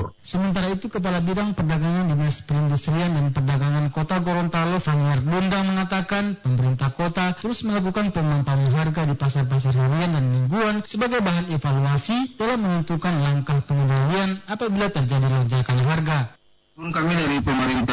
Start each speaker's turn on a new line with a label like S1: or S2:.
S1: Timur.
S2: Sementara itu, Kepala Bidang Perdagangan Dinas Perindustrian dan Perdagangan Kota Gorontalo, Faniar Dunda, mengatakan pemerintah kota terus melakukan pemantauan harga di pasar-pasar harian dan mingguan sebagai bahan evaluasi dalam menentukan langkah pengendalian apabila terjadi lonjakan harga.
S1: Kami dari pemerintah